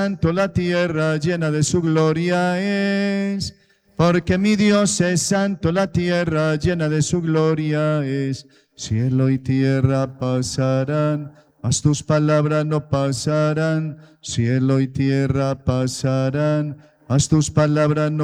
santo, la tierra llena de su gloria es. Porque mi Dios es santo, la tierra llena de su gloria es. Cielo y tierra pasarán, mas tus palabras no pasarán. Cielo y tierra pasarán, mas tus palabras no